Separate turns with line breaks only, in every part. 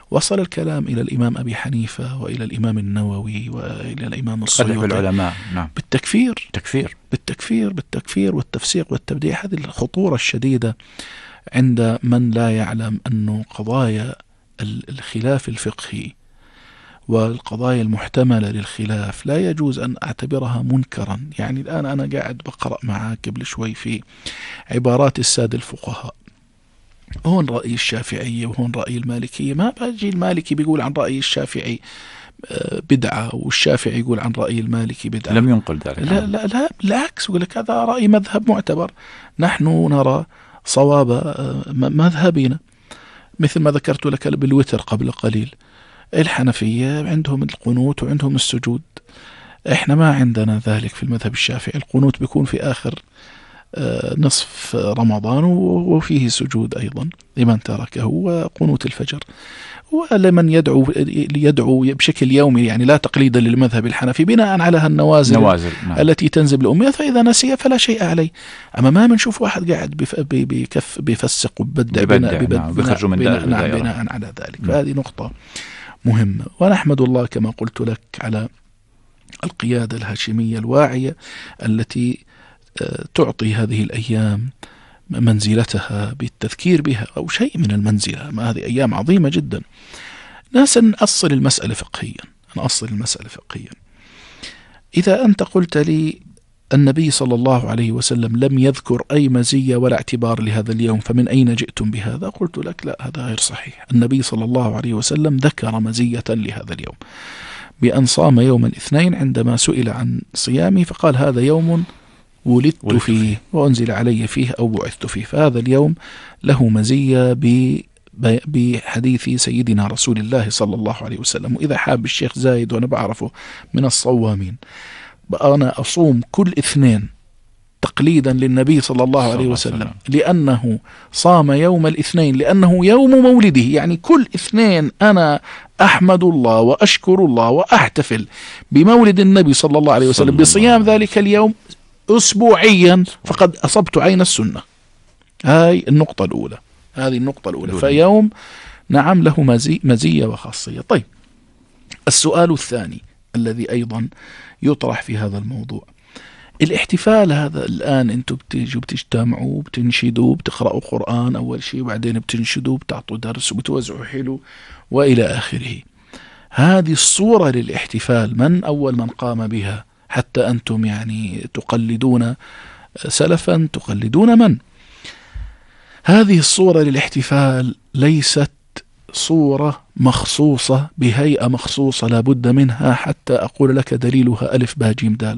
وصل الكلام إلى الإمام أبي حنيفة وإلى الإمام النووي وإلى الإمام السيوطي
بالعلماء نعم
بالتكفير والتفسيق والتبديع. هذه الخطورة الشديدة عند من لا يعلم أن قضايا الخلاف الفقهي والقضايا المحتملة للخلاف لا يجوز أن أعتبرها منكرا. يعني الآن أنا قاعد بقرأ معك قبل شوي في عبارات السادة الفقهاء، هون رأي الشافعية وهون رأي المالكية، ما بيجي المالكي بيقول عن رأي الشافعي بدعة والشافعي يقول عن رأي المالكي بدعة.
لم ينقل ذلك.
لا بالعكس، يقول لك هذا رأي مذهب معتبر، نحن نرى صواب مذهبنا. مثل ما ذكرت لك بالوتر قبل قليل، الحنفية عندهم القنوت وعندهم السجود، احنا ما عندنا ذلك في المذهب الشافعي. القنوت بيكون في آخر نصف رمضان وفيه سجود أيضا لمن تركه، وقنوت الفجر. ولمن يدعو بشكل يومي، يعني لا تقليدا للمذهب الحنفي بناء على هالنوازل نعم. التي تنزل الأمية، فإذا نسي فلا شيء عليه. أما ما بنشوف واحد قاعد بيفسق وببدع بناء على ذلك. فهذه نقطة مهمة، ونحمد الله كما قلت لك على القيادة الهاشمية الواعية التي تعطي هذه الأيام منزلتها بالتذكير بها أو شيء من المنزلة. ما هذه أيام عظيمة جدا. ناس نأصل المسألة فقهيا. إذا أنت قلت لي النبي صلى الله عليه وسلم لم يذكر أي مزية ولا اعتبار لهذا اليوم، فمن أين جئتم بهذا؟ قلت لك لا، هذا غير صحيح. النبي صلى الله عليه وسلم ذكر مزية لهذا اليوم بأن صام يوم الاثنين عندما سئل عن صيامه فقال هذا يوم ولدت فيه وأنزل علي فيه أو بعثت فيه. فهذا اليوم له مزية بحديث سيدنا رسول الله صلى الله عليه وسلم. وإذا حاب الشيخ زايد، وأنا بعرفه من الصوامين، أنا أصوم كل اثنين تقليدا للنبي صلى الله عليه وسلم، لأنه صام يوم الاثنين لأنه يوم مولده. يعني كل اثنين أنا أحمد الله وأشكر الله وأحتفل بمولد النبي صلى الله عليه وسلم بصيام ذلك اليوم أسبوعيا، فقد أصبت عين السنة. هذه النقطة الأولى. فيوم نعم له مزية وخاصية. طيب، السؤال الثاني الذي أيضا يطرح في هذا الموضوع، الاحتفال هذا الآن أنتم بتيجوا بتجتمعوا بتنشدوا بتقرأوا قرآن أول شيء، وبعدين بتنشدوا بتعطوا درس وبتوزعوا حلو وإلى آخره. هذه الصورة للاحتفال من أول من قام بها حتى أنتم يعني تقلدون سلفا؟ تقلدون من؟ هذه الصورة للاحتفال ليست صورة مخصوصة بهيئة مخصوصة لا بد منها حتى أقول لك دليلها ألف باء جيم دال.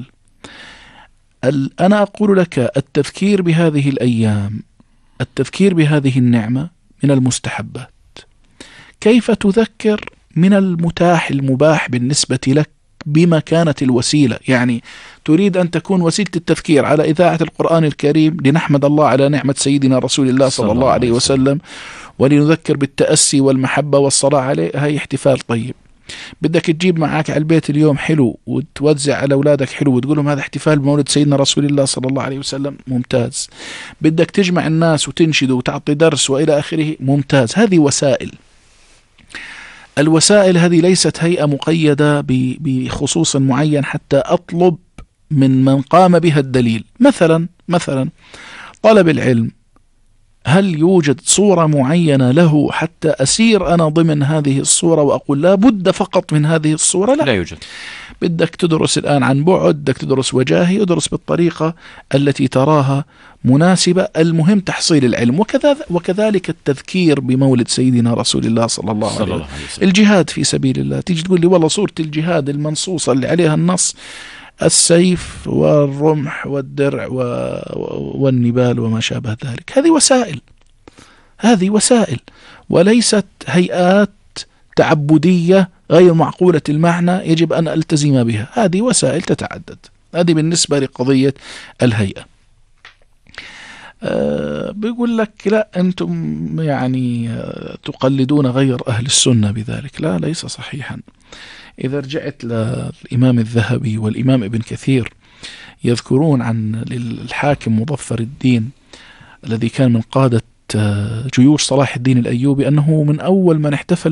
أنا أقول لك التذكير بهذه الأيام، التذكير بهذه النعمة من المستحبات. كيف تذكر؟ من المتاح المباح بالنسبة لك بما كانت الوسيلة. يعني تريد أن تكون وسيلة التذكير على إذاعة القرآن الكريم لنحمد الله على نعمة سيدنا رسول الله صلى الله عليه وسلم، ولنذكر بالتأسي والمحبة والصلاة عليه، هاي احتفال طيب. بدك تجيب معك على البيت اليوم حلو وتوزع على أولادك حلو وتقول لهم هذا احتفال بمولد سيدنا رسول الله صلى الله عليه وسلم، ممتاز. بدك تجمع الناس وتنشد وتعطي درس وإلى آخره، ممتاز. هذه وسائل. الوسائل هذه ليست هيئة مقيدة بخصوص معين حتى أطلب من قام بها الدليل. مثلا طلب العلم، هل يوجد صورة معينة له حتى أسير أنا ضمن هذه الصورة وأقول لا بد فقط من هذه الصورة؟ لا يوجد. بدك تدرس الآن عن بعد، بدك تدرس وجاهي، ادرس بالطريقة التي تراها مناسبة، المهم تحصيل العلم. وكذلك التذكير بمولد سيدنا رسول الله صلى الله عليه وسلم. الجهاد في سبيل الله، تيجي تقول لي والله صورة الجهاد المنصوصة اللي عليها النص السيف والرمح والدرع والنبال وما شابه ذلك. هذه وسائل وليست هيئات تعبدية غير معقولة المعنى يجب أن ألتزم بها. هذه وسائل تتعدد. هذه بالنسبة لقضية الهيئة. بيقول لك لا أنتم يعني تقلدون غير أهل السنة بذلك. لا، ليس صحيحا. إذا رجعت للإمام الذهبي والإمام ابن كثير يذكرون عن الحاكم مظفر الدين الذي كان من قادة جيوش صلاح الدين الأيوبي أنه من أول من احتفل